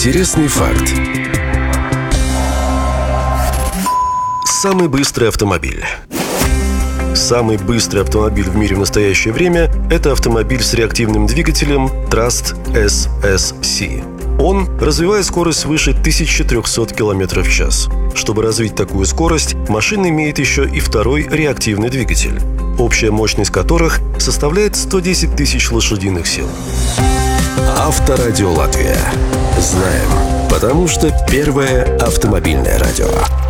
Интересный факт. Самый быстрый автомобиль. Самый быстрый автомобиль в мире в настоящее время – это автомобиль с реактивным двигателем Trust SSC. Он развивает скорость свыше 1300 км в час. Чтобы развить такую скорость, машина имеет еще и второй реактивный двигатель, общая мощность которых составляет 110 тысяч лошадиных сил. Авторадио Латвия. Знаем, потому что первое автомобильное радио.